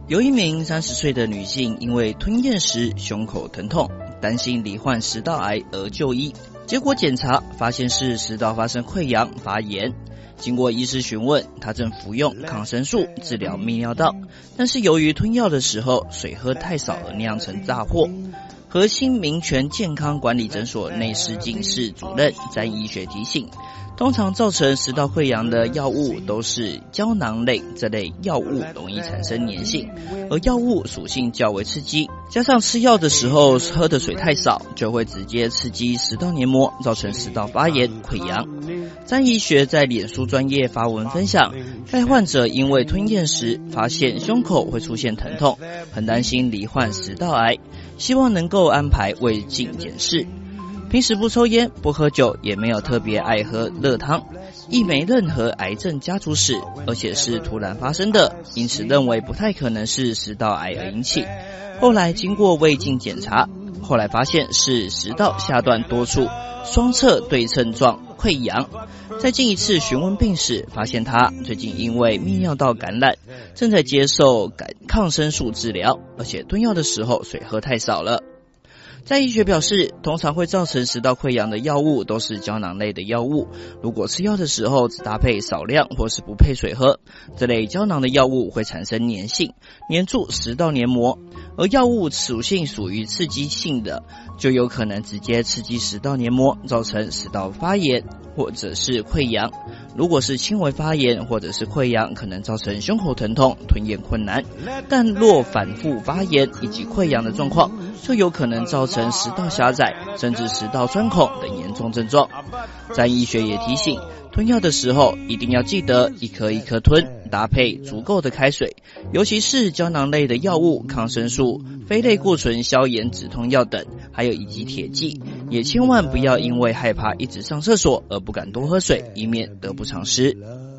有一名30岁的女性因为吞咽时胸口疼痛，担心罹患食道癌而就医，结果检查发现是食道发生溃疡发炎。经过医师询问，她正服用抗生素治疗泌尿道，但是由于吞药的时候水喝太少而酿成大祸。核心民权健康管理诊所内视镜室主任詹医学提醒，通常造成食道溃疡的药物都是胶囊类，这类药物容易产生粘性，而药物属性较为刺激，加上吃药的时候喝的水太少，就会直接刺激食道黏膜，造成食道发炎溃疡。詹医学在脸书专页发文分享，该患者因为吞咽时发现胸口会出现疼痛，很担心罹患食道癌，希望能够安排胃镜检视。平时不抽烟不喝酒，也没有特别爱喝热汤，亦没任何癌症家族史，而且是突然发生的，因此认为不太可能是食道癌而引起。后来经过胃镜检查，后来发现是食道下段多处双侧对称状溃疡。再进一次询问病史，发现他最近因为泌尿道感染，正在接受抗生素治疗，而且吞药的时候水喝太少了。在医学表示，通常会造成食道溃疡的药物都是胶囊类的药物，如果吃药的时候只搭配少量或是不配水喝，这类胶囊的药物会产生粘性，粘住食道黏膜，而药物属性属于刺激性的，就有可能直接刺激食道黏膜，造成食道发炎或者是溃疡。如果是轻微发炎或者是溃疡，可能造成胸口疼痛、吞咽困难，但若反复发炎以及溃疡的状况，就有可能造成食道狭窄甚至食道穿孔等严重症状。詹医学也提醒，吞药的时候一定要记得一颗一颗吞，搭配足够的开水，尤其是胶囊类的药物、抗生素、非类固醇消炎止痛药等，还有以及铁剂，也千万不要因为害怕一直上厕所而不敢多喝水，以免得不偿失。